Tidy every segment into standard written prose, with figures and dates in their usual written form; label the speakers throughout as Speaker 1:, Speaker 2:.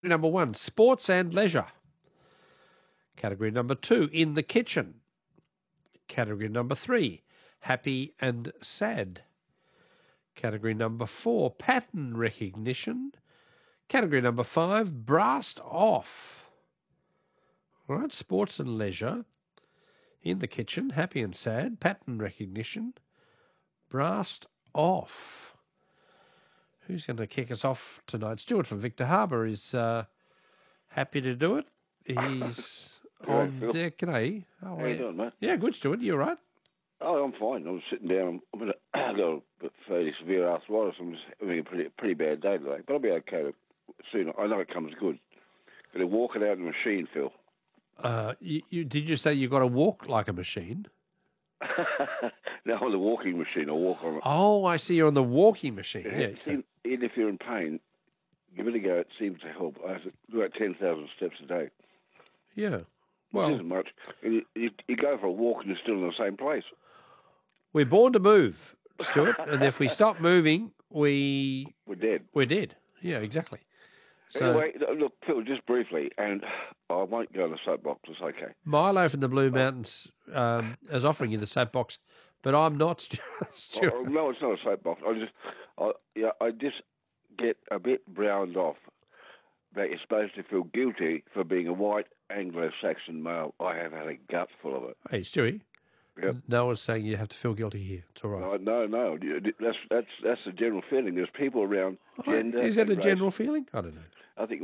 Speaker 1: Number 1, sports and leisure. Category number 2, in the kitchen. Category number 3, happy and sad. Category number 4, pattern recognition. Category number 5, blast off. All right, sports and leisure. In the kitchen, happy and sad, pattern recognition, blast off. Who's going to kick us off tonight? Stuart from Victor Harbour is happy to do it. He's on deck. G'day.
Speaker 2: How you doing, mate?
Speaker 1: Yeah, good, Stuart. You all right?
Speaker 2: Oh, I'm fine. I'm sitting down. I've got a fairly severe arthritis. I'm just having a pretty bad day today, but I'll be okay soon. I know it comes good. Got to walk it out in the machine, Phil.
Speaker 1: Did you say you got to walk like a machine?
Speaker 2: No, on the walking machine. I walk on it.
Speaker 1: Oh, I see. You're on the walking machine. Yeah.
Speaker 2: Even if you're in pain, give it a go. It seems to help. I have to do about 10,000 steps a day.
Speaker 1: Yeah. Well,
Speaker 2: it isn't much. And you go for a walk and you're still in the same place.
Speaker 1: We're born to move, Stuart, and if we stop moving, we're
Speaker 2: dead.
Speaker 1: We're dead. Yeah, exactly. So,
Speaker 2: anyway, look, Phil, just briefly, and I won't go on the soapbox. It's okay.
Speaker 1: Milo from the Blue Mountains is offering you the soapbox, but I'm not, Stuart.
Speaker 2: Oh, no, it's not a soapbox. I just get a bit browned off that you're supposed to feel guilty for being a white Anglo-Saxon male. I have had a gut full of it.
Speaker 1: Hey, Stewie.
Speaker 2: Yep.
Speaker 1: No one's saying you have to feel guilty here. It's all right.
Speaker 2: No. That's the general feeling. There's people around gender.
Speaker 1: Is that a
Speaker 2: race.
Speaker 1: general feeling? I don't know.
Speaker 2: I think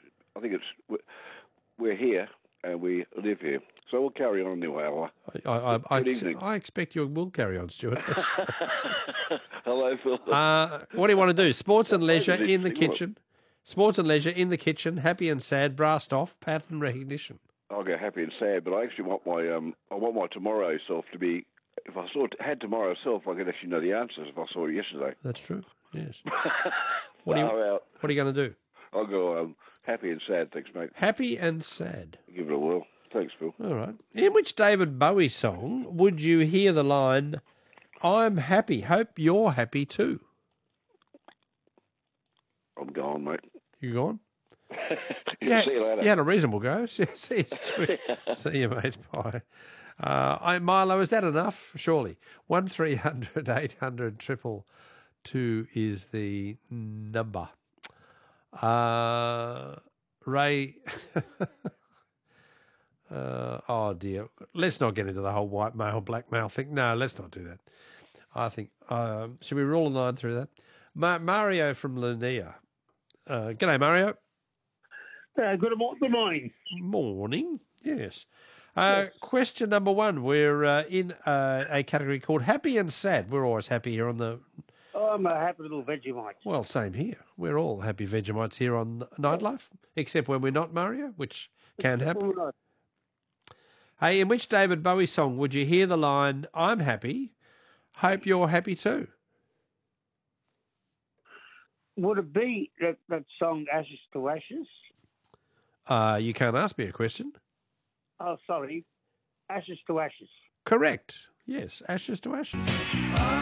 Speaker 2: we're here and we live here. So we'll carry on anyway.
Speaker 1: I expect you will carry on, Stuart.
Speaker 2: Hello, Phil.
Speaker 1: What do you want to do? Sports and leisure in the kitchen. Sports and leisure in the kitchen. Happy and sad. Blast off. Pattern recognition.
Speaker 2: I'll go happy and sad, but I actually want my tomorrow self to be. If I had tomorrow self, I could actually know the answers if I saw it yesterday.
Speaker 1: That's true. Yes. What are you going to do?
Speaker 2: I'll go happy and sad. Thanks, mate.
Speaker 1: Happy and sad.
Speaker 2: Give it a whirl. Thanks, Phil.
Speaker 1: All right. In which David Bowie song would you hear the line, "I'm happy, hope you're happy too"?
Speaker 2: I'm gone, mate.
Speaker 1: You gone?
Speaker 2: See you later.
Speaker 1: You had a reasonable go. See you, mate. Bye. Milo, is that enough? Surely. 1300 800 222 is the number. Ray. Oh dear. Let's not get into the whole white male, black male thing. No, let's not do that. I think. Should we roll a line through that? Mario from Linnea. G'day, Mario.
Speaker 3: Good morning.
Speaker 1: Morning, yes. Question number 1. We're in a category called happy and sad. We're always happy here on the...
Speaker 3: I'm a happy little Vegemite.
Speaker 1: Well, same here. We're all happy Vegemites here on Nightlife, except when we're not, Mario, which can happen. Hey, in which David Bowie song would you hear the line, "I'm happy, hope you're happy too"?
Speaker 3: Would it be that song, Ashes to Ashes?
Speaker 1: You can't ask me a question.
Speaker 3: Oh, sorry. Ashes to Ashes.
Speaker 1: Correct. Yes, Ashes to Ashes.